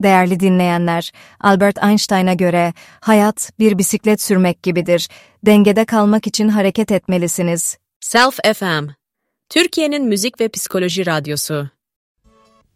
Değerli dinleyenler, Albert Einstein'a göre hayat bir bisiklet sürmek gibidir. Dengede kalmak için hareket etmelisiniz. Self FM, Türkiye'nin müzik ve psikoloji radyosu.